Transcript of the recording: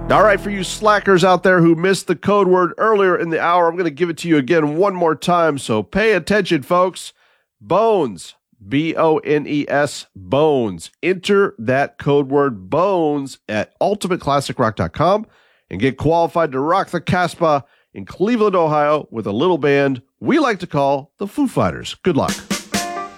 All right, for you slackers out there who missed the code word earlier in the hour, I'm going to give it to you again one more time, so pay attention, folks. Bones, B-O-N-E-S, Bones. Enter that code word BONES at ultimateclassicrock.com and get qualified to rock the Casbah in Cleveland, Ohio with a little band we like to call the Foo Fighters. Good luck.